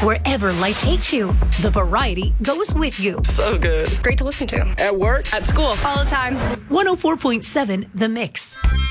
Wherever life takes you, the variety goes with you. So good. Great to listen to. At work. At school. All the time. 104.7 The Mix.